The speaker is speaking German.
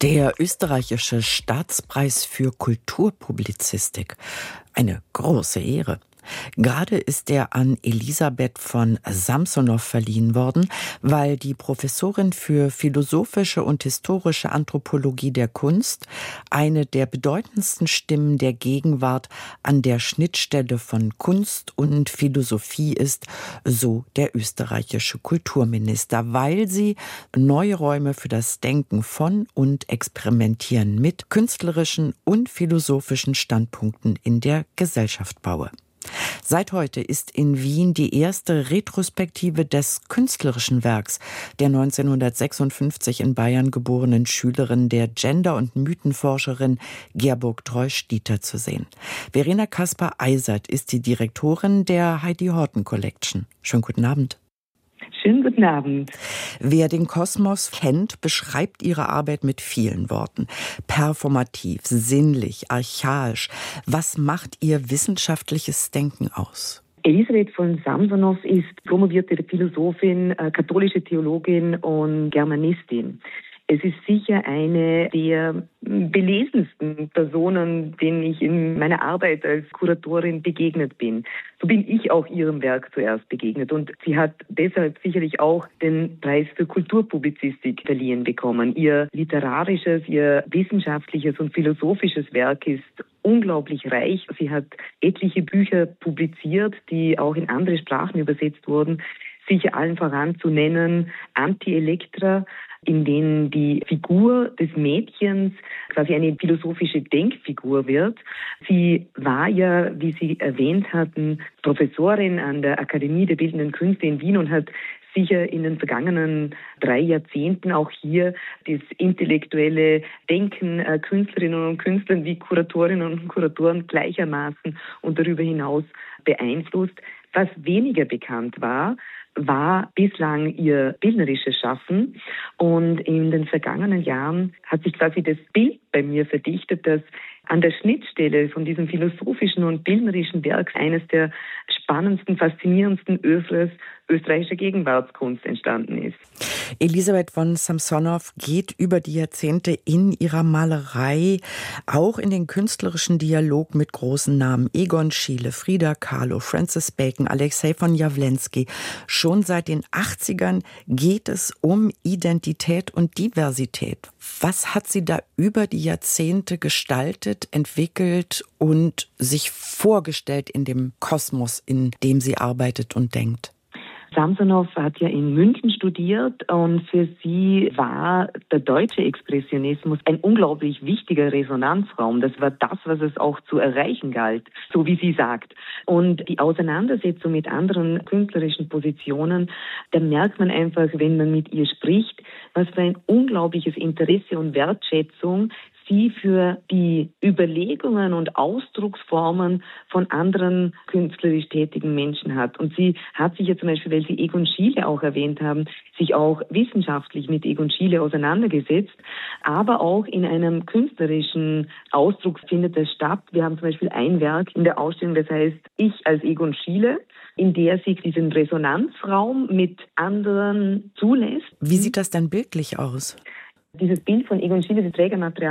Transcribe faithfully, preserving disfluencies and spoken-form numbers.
Der österreichische Staatspreis für Kulturpublizistik. Eine große Ehre. Gerade ist er an Elisabeth von Samsonow verliehen worden, weil die Professorin für philosophische und historische Anthropologie der Kunst eine der bedeutendsten Stimmen der Gegenwart an der Schnittstelle von Kunst und Philosophie ist, so der österreichische Kulturminister, weil sie neue Räume für das Denken von und Experimentieren mit künstlerischen und philosophischen Standpunkten in der Gesellschaft baue. Seit heute ist in Wien die erste Retrospektive des künstlerischen Werks der neunzehnhundertsechsundfünfzig in Bayern geborenen Schülerin der Gender- und Mythenforscherin Gerburg Treu-Stieter zu sehen. Verena Kasper-Eisert ist die Direktorin der Heidi Horten Collection. Schönen guten Abend. Schönen guten Abend. Wer den Kosmos kennt, beschreibt ihre Arbeit mit vielen Worten. Performativ, sinnlich, archaisch. Was macht ihr wissenschaftliches Denken aus? Elisabeth von Samsonow ist promovierte Philosophin, katholische Theologin und Germanistin. Es ist sicher eine der belesensten Personen, denen ich in meiner Arbeit als Kuratorin begegnet bin. So bin ich auch ihrem Werk zuerst begegnet. Und sie hat deshalb sicherlich auch den Preis für Kulturpublizistik verliehen bekommen. Ihr literarisches, ihr wissenschaftliches und philosophisches Werk ist unglaublich reich. Sie hat etliche Bücher publiziert, die auch in andere Sprachen übersetzt wurden. Sicher allen voran zu nennen Anti-Elektra, in denen die Figur des Mädchens quasi eine philosophische Denkfigur wird. Sie war ja, wie Sie erwähnt hatten, Professorin an der Akademie der Bildenden Künste in Wien und hat sicher in den vergangenen drei Jahrzehnten auch hier das intellektuelle Denken äh, Künstlerinnen und Künstlern wie Kuratorinnen und Kuratoren gleichermaßen und darüber hinaus beeinflusst. Was weniger bekannt war, war bislang ihr bildnerisches Schaffen. Und in den vergangenen Jahren hat sich quasi das Bild bei mir verdichtet, dass an der Schnittstelle von diesem philosophischen und bildnerischen Werk eines der spannendsten, faszinierendsten Övres österreichischer Gegenwartskunst entstanden ist. Elisabeth von Samsonow geht über die Jahrzehnte in ihrer Malerei auch in den künstlerischen Dialog mit großen Namen. Egon Schiele, Frida Kahlo, Francis Bacon, Alexei von Jawlensky. Schon seit den achtzigern geht es um Identität und Diversität. Was hat sie da über die Jahrzehnte gestaltet, entwickelt und sich vorgestellt in dem Kosmos, in dem sie arbeitet und denkt? Samsonow hat ja in München studiert und für sie war der deutsche Expressionismus ein unglaublich wichtiger Resonanzraum. Das war das, was es auch zu erreichen galt, so wie sie sagt. Und die Auseinandersetzung mit anderen künstlerischen Positionen, da merkt man einfach, wenn man mit ihr spricht, was für ein unglaubliches Interesse und Wertschätzung sie für die Überlegungen und Ausdrucksformen von anderen künstlerisch tätigen Menschen hat. Und sie hat sich ja zum Beispiel, weil Sie Egon Schiele auch erwähnt haben, sich auch wissenschaftlich mit Egon Schiele auseinandergesetzt, aber auch in einem künstlerischen Ausdruck findet das statt. Wir haben zum Beispiel ein Werk in der Ausstellung, das heißt Ich als Egon Schiele, in der sie diesen Resonanzraum mit anderen zulässt. Wie sieht das dann bildlich aus? Dieses Bild von Egon Schiele, das Trägermaterial